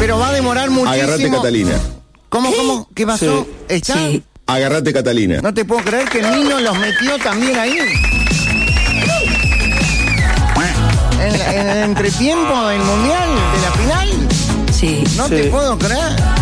pero va a demorar muchísimo. Agarrate, Catalina. ¿Cómo? ¿Qué pasó? Sí. ¿Está? Sí. Agarrate, Catalina. No te puedo creer que el niño los metió también ahí. En el entretiempo del Mundial, de la final. Sí. No Sí. te puedo creer.